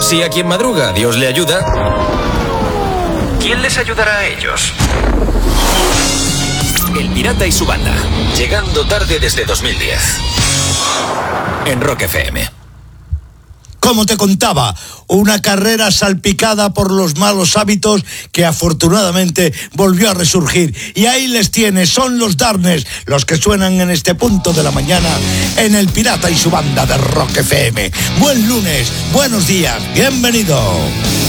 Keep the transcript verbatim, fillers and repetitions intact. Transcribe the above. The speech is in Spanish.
Si a quien madruga Dios le ayuda, ¿quién les ayudará a ellos? El Pirata y su banda, llegando tarde desde dos mil diez. En Rock F M. Como te contaba, una carrera salpicada por los malos hábitos que afortunadamente volvió a resurgir. Y ahí les tienes, son los Darkness, los que suenan en este punto de la mañana en El Pirata y su banda de Rock F M. Buen lunes, buenos días, bienvenido.